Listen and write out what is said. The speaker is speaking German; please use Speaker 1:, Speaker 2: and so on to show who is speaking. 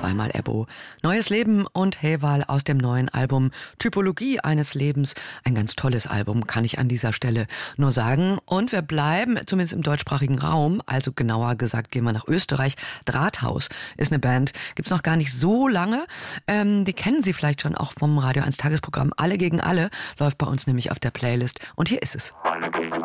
Speaker 1: zweimal Ebbo. Neues Leben und Heywahl aus dem neuen Album Typologie eines Lebens. Ein ganz tolles Album, kann ich an dieser Stelle nur sagen. Und wir bleiben zumindest im deutschsprachigen Raum, also genauer gesagt gehen wir nach Österreich. Drahthaus ist eine Band, gibt's noch gar nicht so lange. Die kennen Sie vielleicht schon auch vom Radio 1 Tagesprogramm Alle gegen Alle, läuft bei uns nämlich auf der Playlist. Und hier ist es.
Speaker 2: Alle gegen